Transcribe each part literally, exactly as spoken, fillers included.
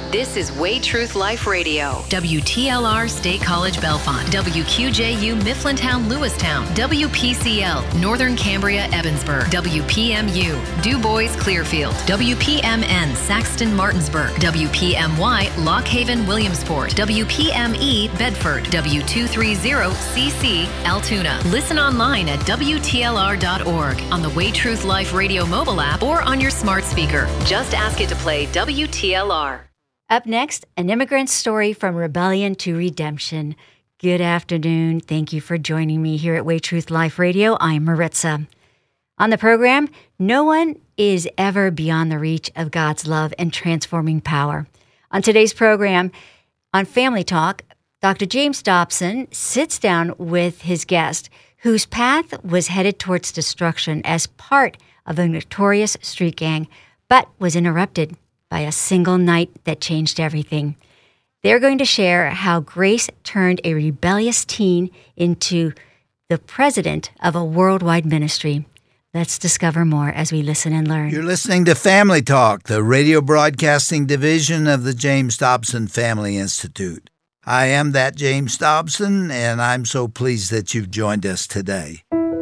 This is Way Truth Life Radio. W T L R State College Bellefonte. W Q J U Mifflintown Lewistown. W P C L Northern Cambria Evansburg. W P M U Du Bois Clearfield. W P M N Saxton Martinsburg. W P M Y Lock Haven Williamsport. W P M E Bedford. W two thirty C C Altoona. Listen online at W T L R dot org, on the Way Truth Life Radio mobile app, or on your smart speaker. Just ask it to play W T L R. Up next, an immigrant story from rebellion to redemption. Good afternoon. Thank you for joining me here at Way Truth Life Radio. I'm Maritza. On the program, no one is ever beyond the reach of God's love and transforming power. On today's program, on Family Talk, Doctor James Dobson sits down with his guest, whose path was headed towards destruction as part of a notorious street gang, but was interrupted by a single night that changed everything. They're going to share how grace turned a rebellious teen into the president of a worldwide ministry. Let's discover more as we listen and learn. You're listening to Family Talk, the radio broadcasting division of the James Dobson Family Institute. I am that James Dobson, and I'm so pleased that you've joined us today.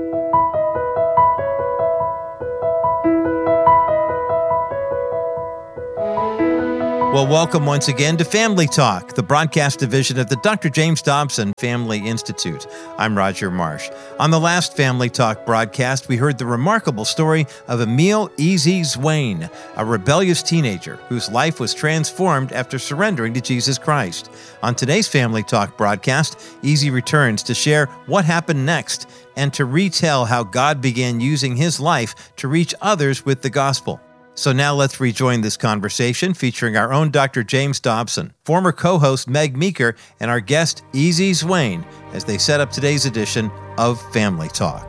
Well, welcome once again to Family Talk, the broadcast division of the Doctor James Dobson Family Institute. I'm Roger Marsh. On the last Family Talk broadcast, we heard the remarkable story of Emil Easy Zwane, a rebellious teenager whose life was transformed after surrendering to Jesus Christ. On today's Family Talk broadcast, Easy returns to share what happened next and to retell how God began using his life to reach others with the gospel. So now let's rejoin this conversation featuring our own Doctor James Dobson, former co-host Meg Meeker, and our guest Easy Zwane as they set up today's edition of Family Talk.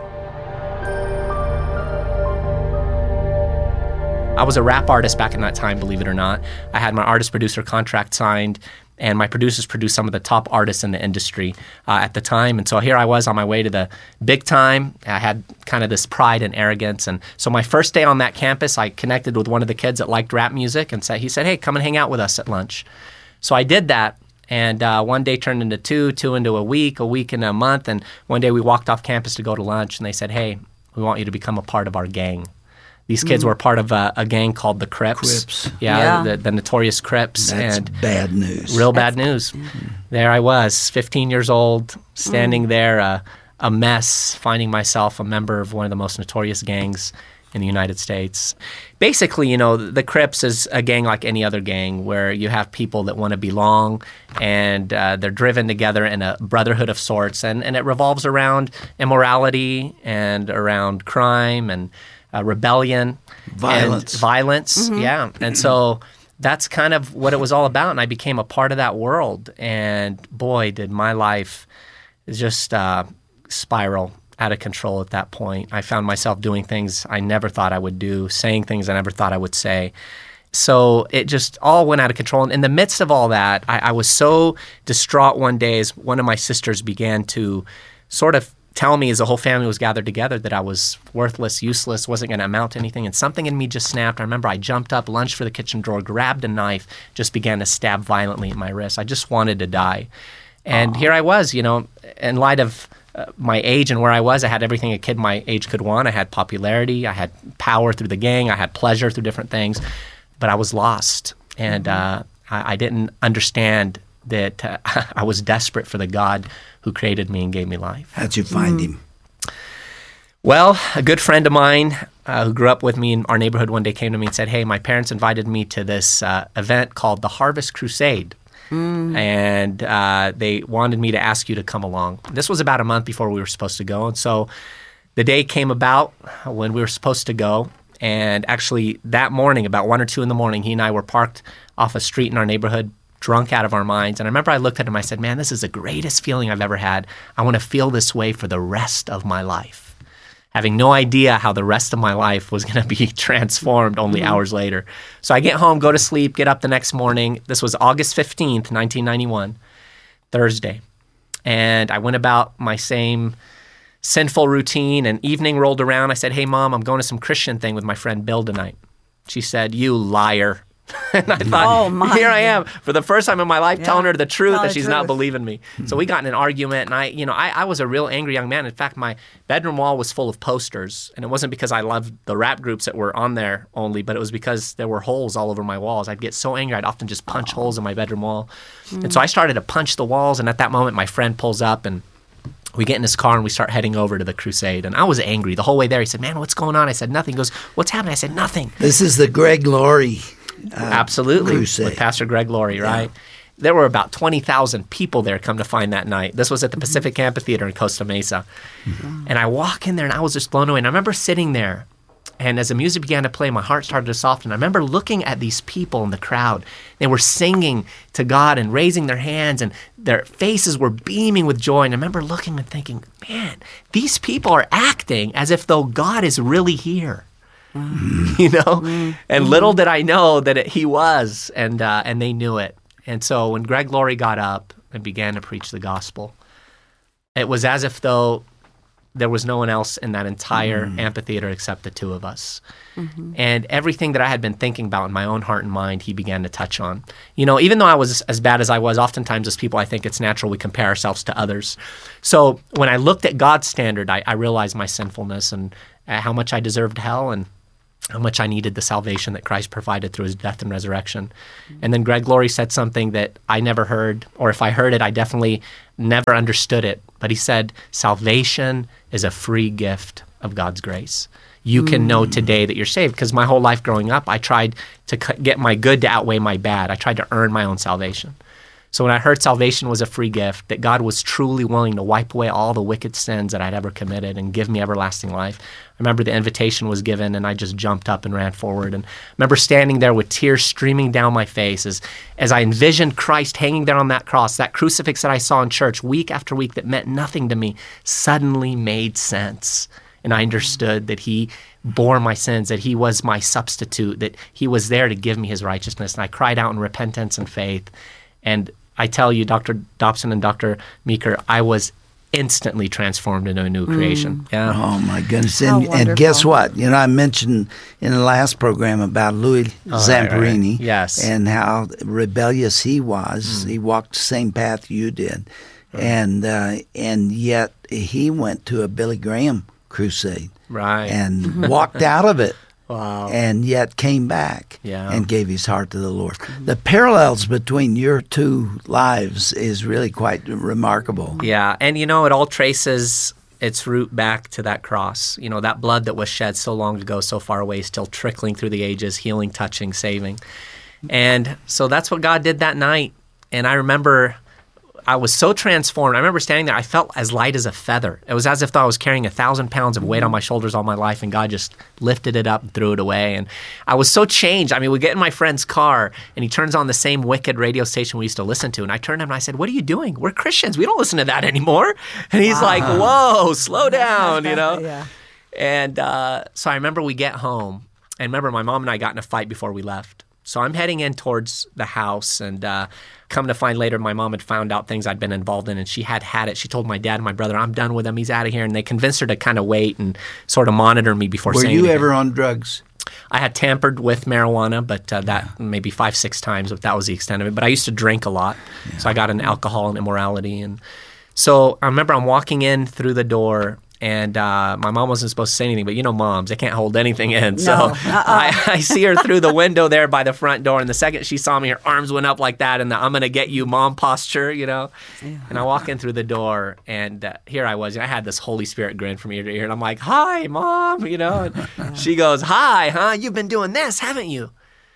I was a rap artist back in that time, believe it or not. I had my artist-producer contract signed, and my producers produced some of the top artists in the industry uh, at the time. And so here I was on my way to the big time. I had kind of this pride and arrogance. And so my first day on that campus, I connected with one of the kids that liked rap music, and said, he said, hey, come and hang out with us at lunch. So I did that. And uh, one day turned into two, two into a week, a week into a month. And one day we walked off campus to go to lunch, and they said, hey, we want you to become a part of our gang. These kids mm. were part of a, a gang called the Crips. Crips. Yeah, yeah. The, the notorious Crips. That's and bad news. Real That's bad news. Mm. There I was, fifteen years old, standing mm. there, uh, a mess, finding myself a member of one of the most notorious gangs in the United States. Basically, you know, the Crips is a gang like any other gang where you have people that want to belong, and uh, they're driven together in a brotherhood of sorts, and, and it revolves around immorality and around crime and Uh, rebellion, violence, and violence, mm-hmm. yeah. And so that's kind of what it was all about. And I became a part of that world. And boy, did my life just uh, spiral out of control at that point. I found myself doing things I never thought I would do, saying things I never thought I would say. So it just all went out of control. And in the midst of all that, I, I was so distraught one day as one of my sisters began to sort of tell me, as the whole family was gathered together, that I was worthless, useless, wasn't going to amount to anything. And something in me just snapped. I remember I jumped up, lunged for the kitchen drawer, grabbed a knife, just began to stab violently at my wrist. I just wanted to die. And Aww. Here I was, you know, in light of uh, my age and where I was, I had everything a kid my age could want. I had popularity. I had power through the gang. I had pleasure through different things. But I was lost. And mm-hmm. uh, I, I didn't understand that uh, I was desperate for the God who created me and gave me life. How'd you find mm. him? Well, a good friend of mine uh, who grew up with me in our neighborhood one day came to me and said, hey, my parents invited me to this uh, event called the Harvest Crusade. Mm. And uh, they wanted me to ask you to come along. This was about a month before we were supposed to go. And so the day came about when we were supposed to go. And actually that morning, about one or two in the morning, he and I were parked off a street in our neighborhood, drunk out of our minds. And I remember I looked at him, I said, man, this is the greatest feeling I've ever had. I want to feel this way for the rest of my life. Having no idea how the rest of my life was going to be transformed only mm-hmm. hours later. So I get home, go to sleep, get up the next morning. This was August fifteenth, nineteen ninety-one, Thursday. And I went about my same sinful routine, and evening rolled around. I said, hey, Mom, I'm going to some Christian thing with my friend Bill tonight. She said, you liar. And I thought, Oh, my here I am for the first time in my life Yeah. telling her the truth, Tell and the she's not truth. believing me. So we got in an argument, and I, you know, I, I was a real angry young man. In fact, my bedroom wall was full of posters, and it wasn't because I loved the rap groups that were on there only, but it was because there were holes all over my walls. I'd get so angry, I'd often just punch holes in my bedroom wall. And so I started to punch the walls, and at that moment, my friend pulls up, and we get in his car and we start heading over to the crusade. And I was angry the whole way there. He said, man, what's going on? I said, nothing. He goes, what's happening? I said, nothing. This is the Greg Laurie. Uh, Absolutely. crusade. With Pastor Greg Laurie, right? There were about twenty thousand people there come to find that night. This was at the Pacific Amphitheater in Costa Mesa. Mm-hmm. And I walk in there and I was just blown away. And I remember sitting there, and as the music began to play, my heart started to soften. I remember looking at these people in the crowd. They were singing to God and raising their hands, and their faces were beaming with joy. And I remember looking and thinking, man, these people are acting as if though God is really here. Mm. You know? Mm. And little did I know that it, he was, and uh, and they knew it. And so when Greg Laurie got up and began to preach the gospel, it was as if though there was no one else in that entire mm. amphitheater except the two of us. Mm-hmm. And everything that I had been thinking about in my own heart and mind, he began to touch on. You know, even though I was as bad as I was, oftentimes as people, I think it's natural we compare ourselves to others. So when I looked at God's standard, I, I realized my sinfulness and uh, how much I deserved hell and how much I needed the salvation that Christ provided through his death and resurrection. Mm-hmm. And then Greg Laurie said something that I never heard, or if I heard it, I definitely never understood it. But he said, salvation is a free gift of God's grace. You can mm. know today that you're saved. Because my whole life growing up, I tried to get my good to outweigh my bad. I tried to earn my own salvation. So when I heard salvation was a free gift, that God was truly willing to wipe away all the wicked sins that I'd ever committed and give me everlasting life, I remember the invitation was given, and I just jumped up and ran forward. And I remember standing there with tears streaming down my face as, as I envisioned Christ hanging there on that cross. That crucifix that I saw in church week after week that meant nothing to me suddenly made sense. And I understood that he bore my sins, that he was my substitute, that he was there to give me his righteousness. And I cried out in repentance and faith. And I tell you, Doctor Dobson and Doctor Meeker, I was instantly transformed into a new creation. Mm. Yeah. Oh, my goodness. And, and guess what? You know, I mentioned in the last program about Louis oh, Zamperini. Right, right. Yes. And how rebellious he was. Mm. He walked the same path you did. Right. And, uh, and yet he went to a Billy Graham crusade. Right. And walked out of it. Wow. And yet came back yeah. and gave his heart to the Lord. The parallels between your two lives is really quite remarkable. Yeah, and you know, it all traces its root back to that cross. You know, that blood that was shed so long ago, so far away, still trickling through the ages, healing, touching, saving. And so that's what God did that night. And I remember I was so transformed. I remember standing there, I felt as light as a feather. It was as if I was carrying a thousand pounds of weight on my shoulders all my life, and God just lifted it up and threw it away. And I was so changed. I mean, we get in my friend's car, and he turns on the same wicked radio station we used to listen to. And I turned to him and I said, what are you doing? We're Christians. We don't listen to that anymore. And he's wow. like, whoa, slow down, you know? yeah. And uh, so I remember we get home, and remember my mom and I got in a fight before we left. So I'm heading in towards the house, and uh, come to find later, my mom had found out things I'd been involved in, and she had had it. She told my dad and my brother, I'm done with him. He's out of here. And they convinced her to kind of wait and sort of monitor me before Were saying you anything. ever on drugs? I had tampered with marijuana, but uh, that yeah. maybe five, six times, but that was the extent of it. But I used to drink a lot, yeah. so I got into alcohol and immorality. And so I remember I'm walking in through the door, and uh, my mom wasn't supposed to say anything, but you know moms, they can't hold anything in. So no. uh-uh. I, I see her through the window there by the front door, and the second she saw me, her arms went up like that, and the I'm going to get you mom posture, you know. Yeah. And I walk in through the door, and uh, here I was. I had this Holy Spirit grin from ear to ear, and I'm like, hi, Mom, you know. And she goes, hi, huh? You've been doing this, haven't you?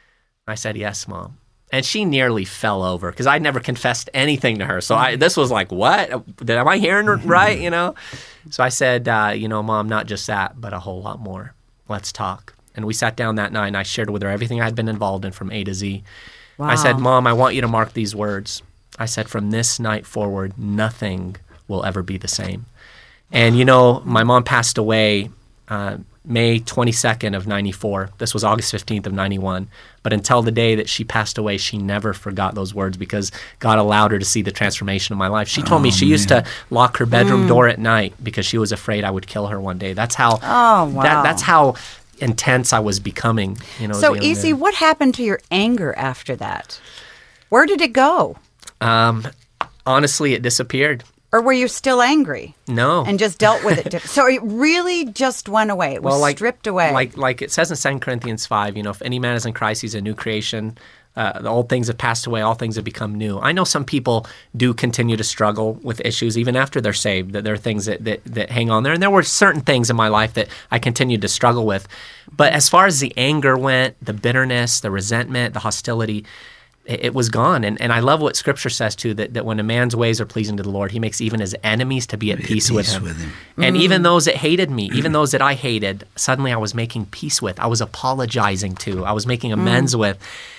I said, yes, Mom. And she nearly fell over because I'd never confessed anything to her. So I, this was like, what? Did, am I hearing right, you know? So I said, uh, you know, Mom, not just that, but a whole lot more. Let's talk. And we sat down that night, and I shared with her everything I'd been involved in from A to Z. Wow. I said, Mom, I want you to mark these words. I said, from this night forward, nothing will ever be the same. And, you know, my mom passed away uh, May twenty-second of ninety-four. This was August fifteenth of ninety-one. But until the day that she passed away, she never forgot those words because God allowed her to see the transformation of my life. She told oh, me she man. used to lock her bedroom mm. door at night because she was afraid I would kill her one day. That's how. Oh, wow. That, that's how intense I was becoming. You know, So, as a young Easy, man. what happened to your anger after that? Where did it go? Um, honestly, it disappeared. Or were you still angry No. and just dealt with it? So it really just went away. It was Well, like, stripped away. Like like it says in Second Corinthians five, you know, if any man is in Christ, he's a new creation. Uh, the old things have passed away, all things have become new. I know some people do continue to struggle with issues even after they're saved, that there are things that, that, that hang on there. And there were certain things in my life that I continued to struggle with. But as far as the anger went, the bitterness, the resentment, the hostility, it, it was gone. And and I love what Scripture says, too, that, that when a man's ways are pleasing to the Lord, he makes even his enemies to be at Be at peace, with peace him. with him. And even those that hated me, even those that I hated, suddenly I was making peace with. I was apologizing to. I was making amends with.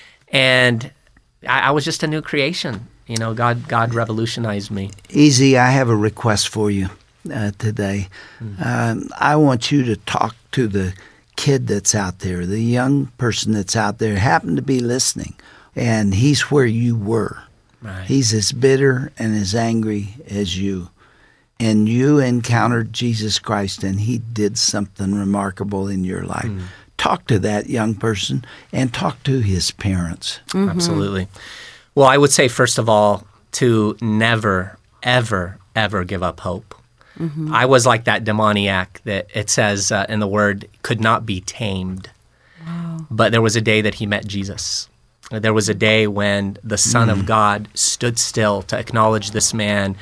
And I, I was just a new creation. You know, God God revolutionized me. Easy, I have a request for you uh, today. Um, I want you to talk to the kid that's out there, the young person that's out there, happen to be listening, and he's where you were. Right. He's as bitter and as angry as you. And you encountered Jesus Christ, and he did something remarkable in your life. Mm. Talk to that young person and talk to his parents. Absolutely. Well, I would say, first of all, to never, ever, ever give up hope. I was like that demoniac that it says uh, in the Word could not be tamed. Wow. But there was a day that he met Jesus. There was a day when the Son of God stood still to acknowledge this man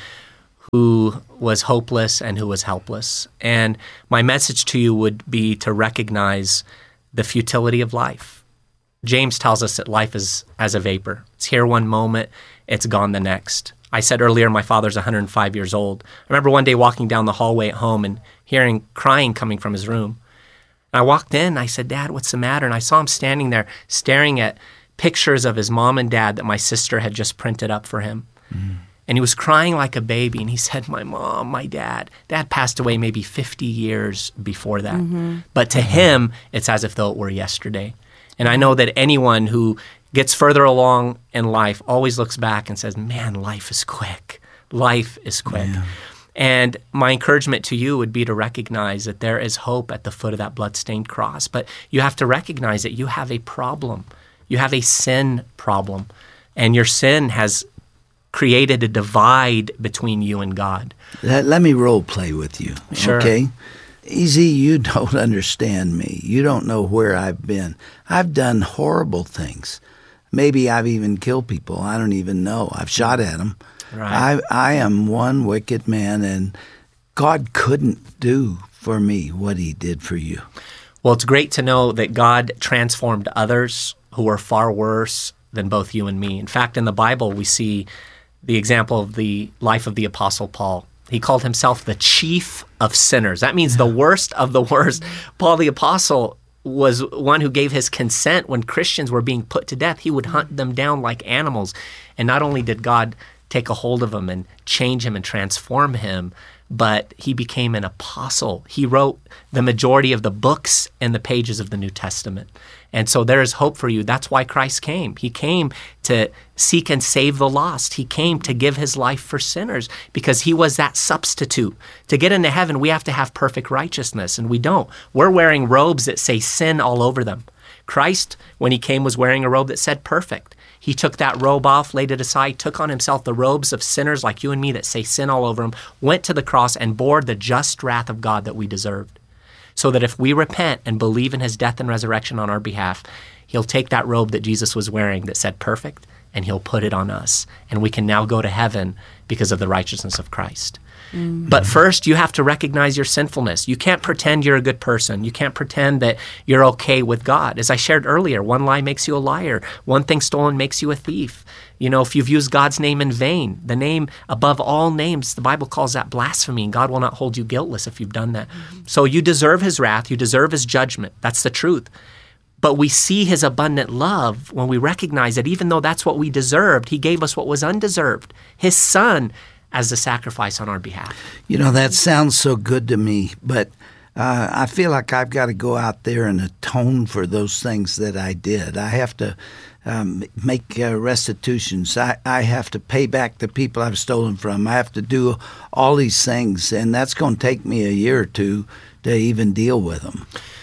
who was hopeless and who was helpless. And my message to you would be to recognize the futility of life. James tells us that life is as a vapor. It's here one moment, it's gone the next. I said earlier, my father's one hundred five years old. I remember one day walking down the hallway at home and hearing crying coming from his room. And I walked in, I said, "Dad, what's the matter?" And I saw him standing there staring at pictures of his mom and dad that my sister had just printed up for him. Mm. And he was crying like a baby. And he said, "My mom, my dad, dad passed away maybe fifty years before that." Mm-hmm. But to him, it's as if though it were yesterday. And I know that anyone who gets further along in life always looks back and says, "Man, life is quick. Life is quick." Yeah. And my encouragement to you would be to recognize that there is hope at the foot of that bloodstained cross. But you have to recognize that you have a problem. You have a sin problem. And your sin has created a divide between you and God. Let, let me role play with you, Sure. okay? Easy, you don't understand me. You don't know where I've been. I've done horrible things. Maybe I've even killed people. I don't even know. I've shot at them. Right. I, I am one wicked man, and God couldn't do for me what he did for you. Well, it's great to know that God transformed others who were far worse than both you and me. In fact, in the Bible, we see the example of the life of the Apostle Paul. He called himself the chief of sinners. That means the worst of the worst. Paul the Apostle was one who gave his consent when Christians were being put to death. He would hunt them down like animals. And not only did God take a hold of him and change him and transform him, but he became an apostle. He wrote the majority of the books and the pages of the New Testament. And so there is hope for you. That's why Christ came. He came to seek and save the lost. He came to give his life for sinners because he was that substitute. To get into heaven, we have to have perfect righteousness, and we don't. We're wearing robes that say sin all over them. Christ, when he came, was wearing a robe that said perfect. He took that robe off, laid it aside, took on himself the robes of sinners like you and me that say sin all over him, went to the cross and bore the just wrath of God that we deserved. So that if we repent and believe in his death and resurrection on our behalf, he'll take that robe that Jesus was wearing that said perfect, and he'll put it on us. And we can now go to heaven because of the righteousness of Christ. Mm-hmm. But first, you have to recognize your sinfulness. You can't pretend you're a good person. You can't pretend that you're okay with God. As I shared earlier, one lie makes you a liar. One thing stolen makes you a thief. You know, if you've used God's name in vain, the name above all names, the Bible calls that blasphemy, and God will not hold you guiltless if you've done that. Mm-hmm. So you deserve his wrath. You deserve his judgment. That's the truth. But we see his abundant love when we recognize that even though that's what we deserved, he gave us what was undeserved, his son, as the sacrifice on our behalf. You know, that sounds so good to me, but uh, I feel like I've got to go out there and atone for those things that I did. I have to um, make uh, restitutions. I, I have to pay back the people I've stolen from. I have to do all these things, and that's going to take me a year or two to even deal with them.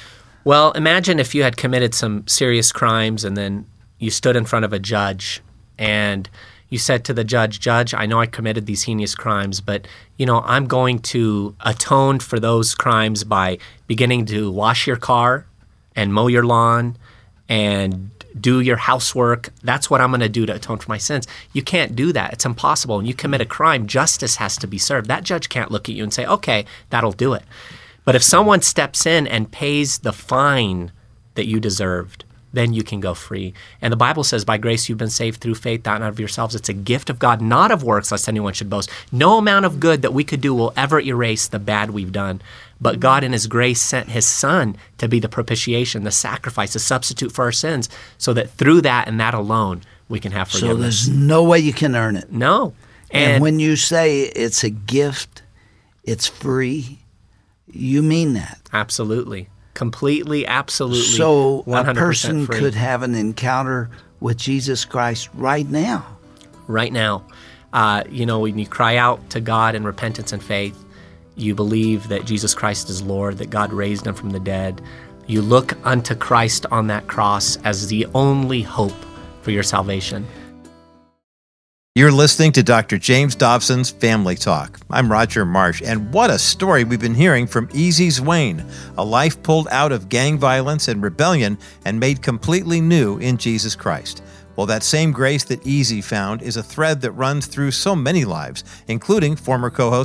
Well, imagine if you had committed some serious crimes and then you stood in front of a judge and you said to the judge, Judge, I know I committed these heinous crimes, but, you know, I'm going to atone for those crimes by beginning to wash your car and mow your lawn and do your housework. That's what I'm going to do to atone for my sins. You can't do that. It's impossible. When you commit a crime, justice has to be served. That judge can't look at you and say, okay, that'll do it. But if someone steps in and pays the fine that you deserved, then you can go free. And the Bible says, by grace you've been saved through faith, not out of yourselves. It's a gift of God, not of works, lest anyone should boast. No amount of good that we could do will ever erase the bad we've done. But God in his grace sent his Son to be the propitiation, the sacrifice, the substitute for our sins, so that through that and that alone, we can have forgiveness. So there's no way you can earn it. No. And, And, when you say it's a gift, it's free, you mean that. absolutely. Completely, absolutely. So a one hundred person percent free. could have an encounter with Jesus Christ right now. right now. Uh, you know, when you cry out to God in repentance and faith, you believe that Jesus Christ is Lord, that God raised him from the dead. You look unto Christ on that cross as the only hope for your salvation. You're listening to Doctor James Dobson's Family Talk. I'm Roger Marsh, and what a story we've been hearing from Easy Zwane, a life pulled out of gang violence and rebellion and made completely new in Jesus Christ. Well, that same grace that Easy found is a thread that runs through so many lives, including former co-host